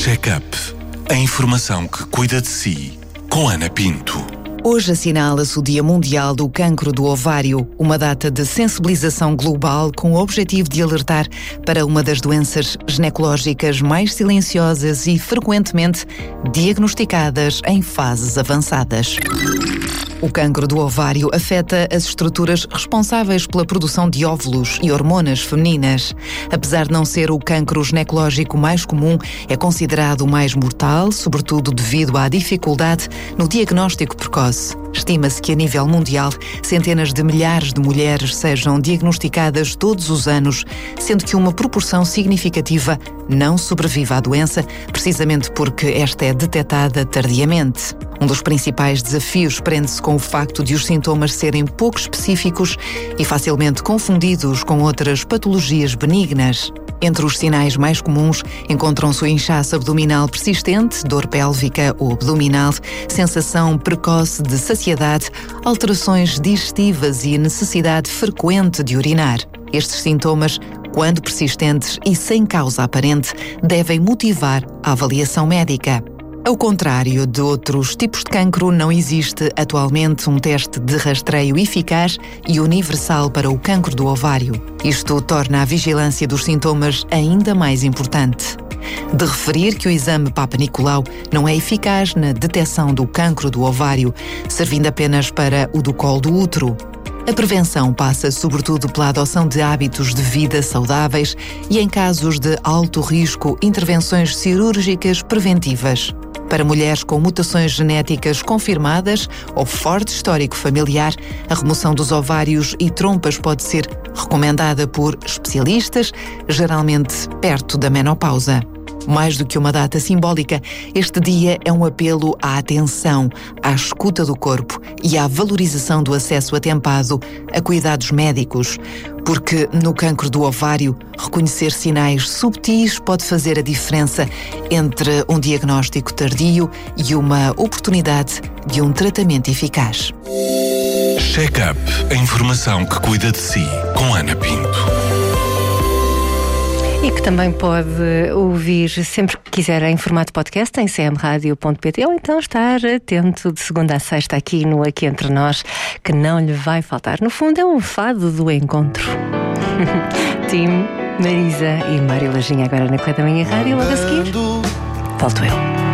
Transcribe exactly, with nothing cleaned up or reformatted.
Check-up. A informação que cuida de si, com Ana Pinto. Hoje assinala-se o Dia Mundial do Cancro do Ovário, uma data de sensibilização global com o objetivo de alertar para uma das doenças ginecológicas mais silenciosas e frequentemente diagnosticadas em fases avançadas. O cancro do ovário afeta as estruturas responsáveis pela produção de óvulos e hormonas femininas. Apesar de não ser o cancro ginecológico mais comum, é considerado o mais mortal, sobretudo devido à dificuldade no diagnóstico precoce. Estima-se que, a nível mundial, centenas de milhares de mulheres sejam diagnosticadas todos os anos, sendo que uma proporção significativa não sobrevive à doença, precisamente porque esta é detectada tardiamente. Um dos principais desafios prende-se com o facto de os sintomas serem pouco específicos e facilmente confundidos com outras patologias benignas. Entre os sinais mais comuns encontram-se o inchaço abdominal persistente, dor pélvica ou abdominal, sensação precoce de saciedade, alterações digestivas e necessidade frequente de urinar. Estes sintomas, quando persistentes e sem causa aparente, devem motivar a avaliação médica. Ao contrário de outros tipos de cancro, não existe atualmente um teste de rastreio eficaz e universal para o cancro do ovário. Isto torna a vigilância dos sintomas ainda mais importante. De referir que o exame Papa Nicolau não é eficaz na detecção do cancro do ovário, servindo apenas para o do colo do útero. A prevenção passa sobretudo pela adoção de hábitos de vida saudáveis e, em casos de alto risco, intervenções cirúrgicas preventivas. Para mulheres com mutações genéticas confirmadas ou forte histórico familiar, a remoção dos ovários e trompas pode ser recomendada por especialistas, geralmente perto da menopausa. Mais do que uma data simbólica, este dia é um apelo à atenção, à escuta do corpo e à valorização do acesso atempado a cuidados médicos, porque no cancro do ovário, reconhecer sinais subtis pode fazer a diferença entre um diagnóstico tardio e uma oportunidade de um tratamento eficaz. Check-up. A informação que cuida de si, com Ana Pinto. E que também pode ouvir sempre que quiser em formato podcast em c m radio ponto p t ou então estar atento de segunda a sexta aqui no Aqui Entre Nós, que não lhe vai faltar. No fundo é um fado do encontro. Tim, Marisa e Mário Lajinha agora na Correia da Manhã Rádio. Logo a seguir, volto eu.